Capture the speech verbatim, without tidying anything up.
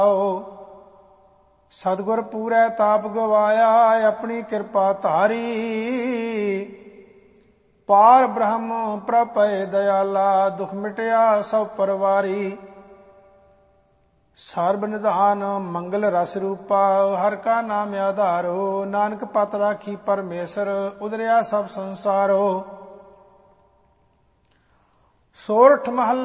ਸਤਿਗੁਰ ਪੂਰੈ ਤਾਪ ਗਵਾਇਆ ਆਪਣੀ ਕਿਰਪਾ ਧਾਰੀ। ਪਾਰ ਬ੍ਰਹਮ ਪ੍ਰਭੈ ਦਇਆਲਾ ਦੁਖ ਮਿਟਿਆ ਸਭ ਪਰਵਾਰੀ। ਸਰਬ ਨਿਧਾਨ ਮੰਗਲ ਰਸ ਰੂਪਾ ਹਰ ਕਾ ਨਾਮ ਆਧਾਰੋ। ਨਾਨਕ ਪਤ ਰਾਖੀ ਪਰਮੇਸ਼ਰ ਉਦਰਿਆ ਸਭ ਸੰਸਾਰੋ। ਸੋਰਠ ਮਹੱਲਾ